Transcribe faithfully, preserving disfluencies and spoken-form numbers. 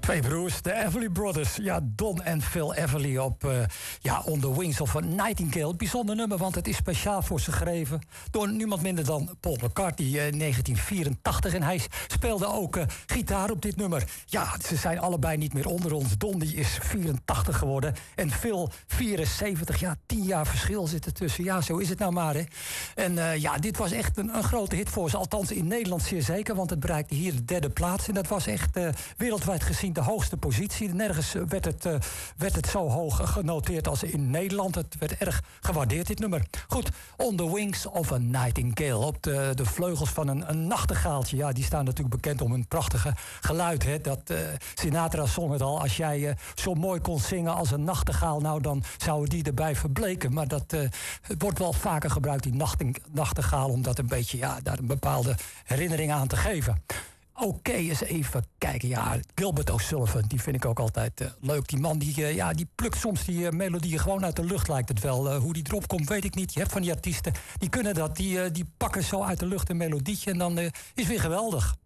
Twee broers, de Everly Brothers. Ja, Don en Phil Everly op uh, ja, On the Wings of a Nightingale. Bijzonder nummer, want het is speciaal voor ze geschreven door niemand minder dan Paul McCartney in uh, negentien vierentachtig. En hij speelde ook uh, gitaar op dit nummer. Ja, ze zijn allebei niet meer onder ons. Don die is vierentachtig geworden en Phil vierenzeventig. Ja, tien jaar verschil zit er tussen. Ja, zo is het nou maar, hè. En uh, ja, dit was echt een, een grote hit voor ze. Althans in Nederland zeer zeker, want het bereikte hier de derde plaats. En dat was echt uh, wereldwijd gezien de hoogste positie. Nergens werd het, uh, werd het zo hoog genoteerd als in Nederland. Het werd erg gewaardeerd, dit nummer. Goed, On the Wings of a Nightingale. Op de, de vleugels van een, een nachtegaaltje. Ja, die staan natuurlijk bekend om hun prachtige geluid. Hè. Dat, uh, Sinatra zong het al. Als jij uh, zo mooi kon zingen als een nachtegaal, nou dan zouden die erbij verbleken. Maar dat uh, wordt wel vaker gebruikt, die nachting, nachtegaal, om dat een beetje, ja, daar een bepaalde herinnering aan te geven. Oké, okay, eens even kijken. Ja, Gilbert O'Sullivan, die vind ik ook altijd uh, leuk. Die man die, uh, ja, die plukt soms die uh, melodieën gewoon uit de lucht, lijkt het wel. Uh, hoe die erop komt, weet ik niet. Je hebt van die artiesten, die kunnen dat. Die, uh, die pakken zo uit de lucht een melodietje en dan uh, is weer geweldig.